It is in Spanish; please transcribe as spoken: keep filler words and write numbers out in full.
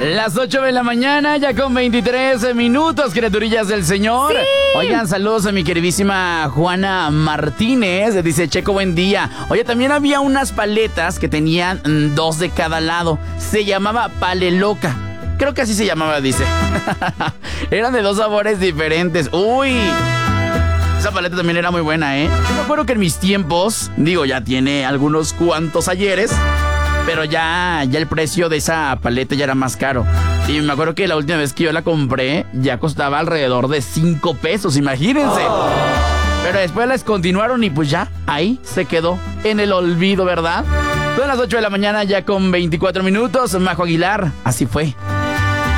Las ocho de la mañana, ya con veintitrés minutos, criaturillas del Señor. Sí. Oigan, saludos a mi queridísima Juana Martínez. Dice, Checo, buen día. Oye, también había unas paletas que tenían mm, dos de cada lado. Se llamaba Paleloca. Creo que así se llamaba, dice. Eran de dos sabores diferentes. Uy, esa paleta también era muy buena, ¿eh? Yo me acuerdo que en mis tiempos, digo, ya tiene algunos cuantos ayeres, pero ya, ya el precio de esa paleta ya era más caro. Y me acuerdo que la última vez que yo la compré ya costaba alrededor de cinco pesos, imagínense. Oh. Pero después las continuaron y pues ya, ahí se quedó en el olvido, ¿verdad? Son las ocho de la mañana ya con veinticuatro minutos. Majo Aguilar, así fue.